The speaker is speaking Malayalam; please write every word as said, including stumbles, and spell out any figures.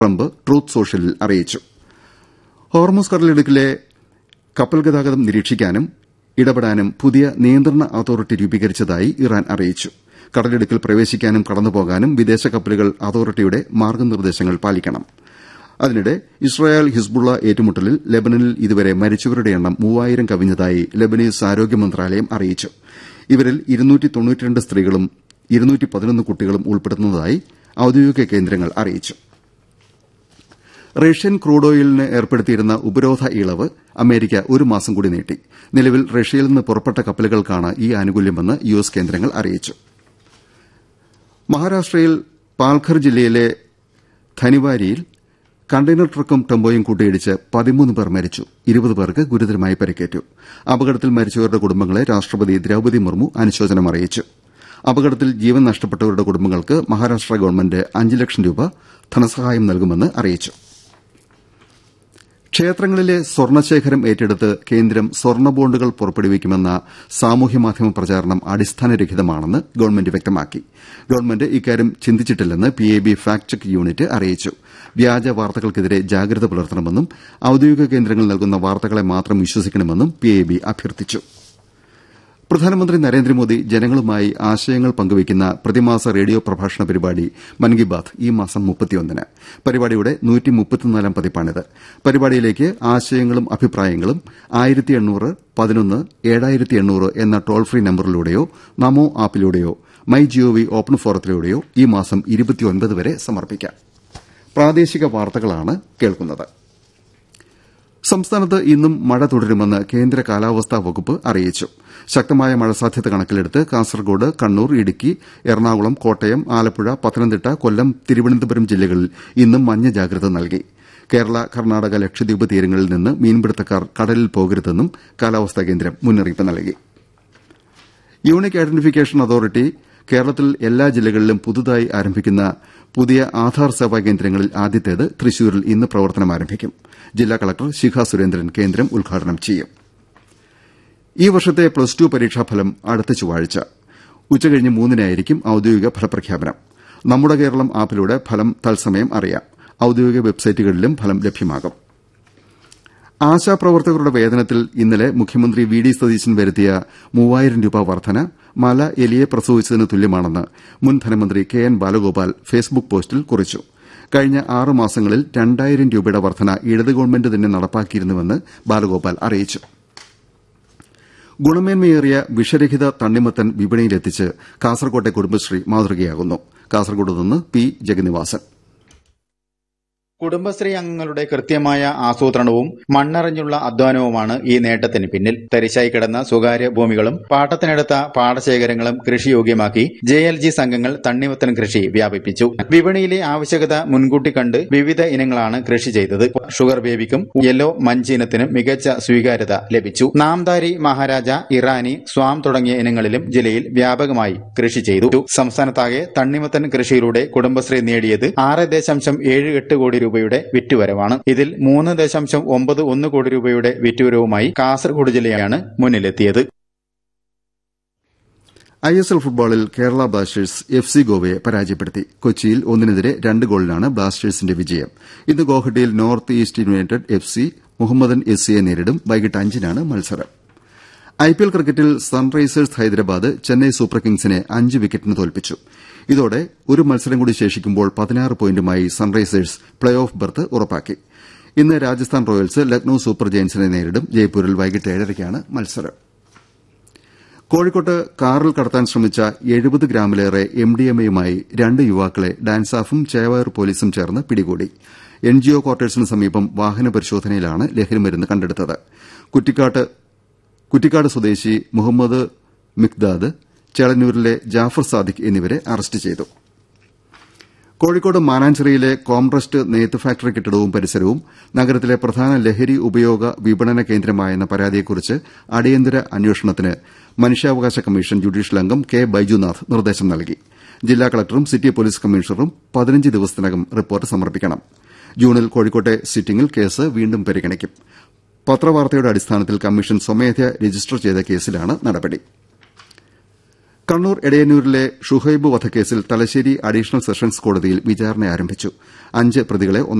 ട്രംപ് ട്രൂത്ത് സോഷ്യലിൽ അറിയിച്ചു. ഹോർമുസ് കടലിടുക്കിലെ കപ്പൽ ഗതാഗതം നിരീക്ഷിക്കാനും ഇടപെടാനും പുതിയ നിയന്ത്രണ അതോറിറ്റി രൂപീകരിച്ചതായി ഇറാൻ അറിയിച്ചു. കടലിടുക്കിൽ പ്രവേശിക്കാനും കടന്നുപോകാനും വിദേശ കപ്പലുകൾ അതോറിറ്റിയുടെ മാർഗ്ഗനിർദ്ദേശങ്ങൾ പാലിക്കണം. അതിനിടെ ഇസ്രായേൽ ഹിസ്ബുള്ള ഏറ്റുമുട്ടലിൽ ലെബനനിൽ ഇതുവരെ മരിച്ചവരുടെ എണ്ണം മൂവായിരം കവിഞ്ഞതായി ലെബനീസ് ആരോഗ്യ മന്ത്രാലയം അറിയിച്ചു. ഇവരിൽ ഇരുന്നൂറ്റി തൊണ്ണൂറ്റിരണ്ട് സ്ത്രീകളും ഇരുന്നൂറ്റി പതിനൊന്ന് കുട്ടികളും ഉൾപ്പെടുന്നതായി ഔദ്യോഗിക കേന്ദ്രങ്ങൾ അറിയിച്ചു. റഷ്യൻ ക്രൂഡ് ഓയിലിന് ഏർപ്പെടുത്തിയിരുന്ന ഉപരോധ ഇളവ് അമേരിക്ക ഒരു മാസം കൂടി നീട്ടി. നിലവിൽ റഷ്യയിൽ നിന്ന് പുറപ്പെട്ട കപ്പലുകൾക്കാണ് ഈ ആനുകൂല്യമെന്ന് യു എസ് കേന്ദ്രങ്ങൾ അറിയിച്ചു. മഹാരാഷ്ട്രയിൽ പാൽഘർ ജില്ലയിലെ ധനിവാരിയിൽ കണ്ടെയ്നർ ട്രക്കും ടെമ്പോയും കൂട്ടിയിടിച്ച് പതിമൂന്ന് പേർ മരിച്ചു. ഇരുപത് പേർക്ക് ഗുരുതരമായി പരിക്കേറ്റു. അപകടത്തിൽ മരിച്ചവരുടെ കുടുംബങ്ങളെ രാഷ്ട്രപതി ദ്രൌപദി മുർമു അനുശോചനം അറിയിച്ചു. അപകടത്തിൽ ജീവൻ നഷ്ടപ്പെട്ടവരുടെ കുടുംബങ്ങൾക്ക് മഹാരാഷ്ട്ര ഗവൺമെന്റ് അഞ്ച് ലക്ഷം രൂപ ധനസഹായം നൽകുമെന്ന് അറിയിച്ചു. ക്ഷേത്രങ്ങളിലെ സ്വർണ്ണശേഖരം ഏറ്റെടുത്ത് കേന്ദ്രം സ്വർണ്ണ ബോണ്ടുകൾ പുറപ്പെടുവിക്കുമെന്ന സാമൂഹ്യമാധ്യമ പ്രചാരണം അടിസ്ഥാനരഹിതമാണെന്ന് ഗവൺമെന്റ് വ്യക്തമാക്കി. ഗവൺമെന്റ് ഇക്കാര്യം ചിന്തിച്ചിട്ടില്ലെന്ന് P A B fact check unit അറിയിച്ചു. വ്യാജ വാർത്തകൾക്കെതിരെ ജാഗ്രത പുലർത്തണമെന്നും ഔദ്യോഗിക കേന്ദ്രങ്ങൾ നൽകുന്ന വാർത്തകളെ മാത്രം വിശ്വസിക്കണമെന്നും പി എ ബി അഭ്യർത്ഥിച്ചു. പ്രധാനമന്ത്രി നരേന്ദ്രമോദി ജനങ്ങളുമായി ആശയങ്ങൾ പങ്കുവയ്ക്കുന്ന പ്രതിമാസ റേഡിയോ പ്രഭാഷണ പരിപാടി മൻ കി ബാത് ഈ മാസം മുപ്പത്തിയൊന്നിന്. പരിപാടിയുടെ നൂറ്റി മുപ്പത്തിനാലാം പതിപ്പാണിത്. പരിപാടിയിലേക്ക് ആശയങ്ങളും അഭിപ്രായങ്ങളും ആയിരത്തി എണ്ണൂറ് പതിനൊന്ന് ഏഴായിരത്തി എണ്ണൂറ് എന്ന toll free നമ്പറിലൂടെയോ Namo ആപ്പിലൂടെയോ my G O V open ഫോറത്തിലൂടെയോ ഈ മാസം ഇരുപത്തിയൊൻപത് വരെ സമർപ്പിക്കാം. പ്രാദേശിക വാർത്തകളാണ് കേൾക്കുന്നത്. സംസ്ഥാനത്ത് ഇന്നും മഴ തുടരുമെന്ന് കേന്ദ്ര കാലാവസ്ഥാ വകുപ്പ് അറിയിച്ചു. ശക്തമായ മഴ സാധ്യത കണക്കിലെടുത്ത് കാസർകോട്, കണ്ണൂർ, ഇടുക്കി, എറണാകുളം, കോട്ടയം, ആലപ്പുഴ, പത്തനംതിട്ട, കൊല്ലം, തിരുവനന്തപുരം ജില്ലകളിൽ ഇന്നും മഞ്ഞ ജാഗ്രത നൽകി. കേരള, കർണാടക, ലക്ഷദ്വീപ് തീരങ്ങളിൽ നിന്ന് മീൻപിടുത്തക്കാർ കടലിൽ പോകരുതെന്നും കാലാവസ്ഥാ കേന്ദ്രം മുന്നറിയിപ്പ് നൽകി. യൂണിക് ഐഡന്റിഫിക്കേഷൻ അതോറിറ്റി കേരളത്തിൽ എല്ലാ ജില്ലകളിലും പുതുതായി ആരംഭിക്കുന്ന പുതിയ ആധാർ സേവാ കേന്ദ്രങ്ങളിൽ ആദ്യത്തേത് തൃശൂരിൽ ഇന്ന് പ്രവർത്തനം ആരംഭിക്കും. ജില്ലാ കളക്ടർ ശിഖ സുരേന്ദ്രൻ കേന്ദ്രം ഉദ്ഘാടനം ചെയ്യും. ഈ വർഷത്തെ പ്ലസ് ടു പരീക്ഷാഫലം അടുത്ത ചൊവ്വാഴ്ച ഉച്ചകഴിഞ്ഞ് മൂന്നിനായിരിക്കും ഔദ്യോഗിക ഫലപ്രഖ്യാപനം. നമ്മുടെ കേരളം ആപ്പിലൂടെ ഫലം തത്സമയം അറിയാം. ഔദ്യോഗിക വെബ്സൈറ്റുകളിലും ഫലം ലഭ്യമാകും. ആശാപ്രവർത്തകരുടെ വേതനത്തിൽ ഇന്നലെ മുഖ്യമന്ത്രി വി ഡി സതീശൻ വരുത്തിയ മൂവായിരം രൂപ വർധന മല എലിയെ പ്രസവിച്ചതിന് തുല്യമാണെന്ന് മുൻ ധനമന്ത്രി കെ എൻ ബാലഗോപാൽ ഫേസ്ബുക്ക് പോസ്റ്റിൽ കുറിച്ചു. കഴിഞ്ഞ ആറ് മാസങ്ങളിൽ രണ്ടായിരം രൂപയുടെ വർധന ഇടത് ഗവൺമെന്റ് തന്നെ നടപ്പാക്കിയിരുന്നുവെന്ന് ബാലഗോപാൽ അറിയിച്ചു. ഗുണമേന്മയേറിയ വിഷരഹിത തണ്ണിമത്തൻ വിപണിയിലെത്തിച്ച് കാസർകോട്ടെ കുടുംബശ്രീ മാതൃകയാകുന്നു. കാസർകോട് നിന്ന് പി ജഗന്നിവാസൻ. കുടുംബശ്രീ അംഗങ്ങളുടെ കൃത്യമായ ആസൂത്രണവും മണ്ണറിഞ്ഞുള്ള അധ്വാനവുമാണ് ഈ നേട്ടത്തിന് പിന്നിൽ. തരിശായി കിടന്ന സ്വകാര്യ ഭൂമികളും പാട്ടത്തിനെടുത്ത പാടശേഖരങ്ങളും കൃഷിയോഗ്യമാക്കി ജെ എൽ ജി സംഘങ്ങൾ തണ്ണിമത്തൻ കൃഷി വ്യാപിപ്പിച്ചു. വിപണിയിലെ ആവശ്യകത മുൻകൂട്ടി കണ്ട് വിവിധ ഇനങ്ങളാണ് കൃഷി ചെയ്തത്. ഷുഗർ ബേബിക്കും യെല്ലോ മഞ്ചിനത്തിനും മികച്ച സ്വീകാര്യത ലഭിച്ചു. നാംദാരി, മഹാരാജ, ഇറാനി, സ്വാം തുടങ്ങിയ ഇനങ്ങളിലും ജില്ലയിൽ വ്യാപകമായി കൃഷി ചെയ്തു. സംസ്ഥാനത്താകെ തണ്ണിമത്തൻ കൃഷിയിലൂടെ കുടുംബശ്രീ നേടിയത് ആറ് ദശാംശം ഏഴ് എട്ട് കോടി രൂപ രൂപയുടെ വിറ്റുവരവാണ്. ഇതിൽ മൂന്ന് ദശാംശം ഒമ്പത് ഒന്ന് കോടി രൂപയുടെ വിറ്റുവരവുമായി കാസർഗോഡ് ജില്ലയാണ് മുന്നിലെത്തിയത്. ഐ എസ് എൽ ഫുട്ബോളിൽ കേരള ബ്ലാസ്റ്റേഴ്സ് എഫ് സി ഗോവയെ പരാജയപ്പെടുത്തി. കൊച്ചിയിൽ ഒന്നിനെതിരെ രണ്ട് ഗോളിനാണ് ബ്ലാസ്റ്റേഴ്സിന്റെ വിജയം. ഇന്ന് ഗോഹട്ടിയിൽ north east United F C Mohammedan S സിയെ നേരിടും. വൈകിട്ട് അഞ്ചിനാണ് മത്സരം. ഐ പി എൽ ക്രിക്കറ്റിൽ സൺറൈസേഴ്സ് ഹൈദരാബാദ് ചെന്നൈ സൂപ്പർ കിങ്സിനെ അഞ്ച് വിക്കറ്റിന് തോൽപ്പിച്ചു. ഇതോടെ ഒരു മത്സരം കൂടി ശേഷിക്കുമ്പോൾ പതിനാറ് പോയിന്റുമായി സൺറൈസേഴ്സ് പ്ലേ ഓഫ് ബർത്ത് ഉറപ്പാക്കി. ഇന്ന് രാജസ്ഥാൻ റോയൽസ് ലക്നൌ സൂപ്പർ ജയന്റ്സിനെ നേരിടും. ജയ്പൂരിൽ വൈകിട്ട് ഏഴരയ്ക്കാണ് മത്സരം. കോഴിക്കോട്ട് കാറിൽ കടത്താൻ ശ്രമിച്ച എഴുപത് ഗ്രാമിലേറെ എം ഡി എം എയുമായി രണ്ട് യുവാക്കളെ ഡാൻസാഫും ചേവായൂർ പോലീസും ചേർന്ന് പിടികൂടി. എൻ ജി ഒ ക്വാർട്ടേഴ്സിന് സമീപം വാഹന പരിശോധനയിലാണ് ലഹരിമരുന്ന് കണ്ടെടുത്തത്. കുറ്റിക്കാട് സ്വദേശി മുഹമ്മദ് മിക്ദാദ്, ചേളന്നൂരിലെ ജാഫർ സാദിഖ് എന്നിവരെ അറസ്റ്റ് ചെയ്തു. കോഴിക്കോട് മാനാഞ്ചിറയിലെ കോംട്രസ്റ്റ് നെയ്ത്ത് ഫാക്ടറി കെട്ടിടവും പരിസരവും നഗരത്തിലെ പ്രധാന ലഹരി ഉപയോഗ വിപണന കേന്ദ്രമായെന്ന പരാതിയെക്കുറിച്ച് അടിയന്തര അന്വേഷണത്തിന് മനുഷ്യാവകാശ കമ്മീഷൻ ജുഡീഷ്യൽ അംഗം കെ ബൈജുനാഥ് നിർദ്ദേശം നൽകി. ജില്ലാ കളക്ടറും സിറ്റി പോലീസ് കമ്മീഷണറും പതിനഞ്ച് ദിവസത്തിനകം റിപ്പോർട്ട് സമർപ്പിക്കണം. ജൂണിൽ കോഴിക്കോട്ടെ സിറ്റിംഗിൽ കേസ് വീണ്ടും പരിഗണിക്കും. പത്രവാർത്തയുടെ അടിസ്ഥാനത്തിൽ കമ്മീഷൻ സ്വമേധയാ രജിസ്റ്റർ ചെയ്ത കേസിലാണ് നടപടി. കണ്ണൂർ എടയന്നൂരിലെ ഷുഹൈബ് വധക്കേസിൽ തലശ്ശേരി അഡീഷണൽ സെഷൻസ് കോടതിയിൽ വിചാരണ ആരംഭിച്ചു. അഞ്ച് പ്രതികളെ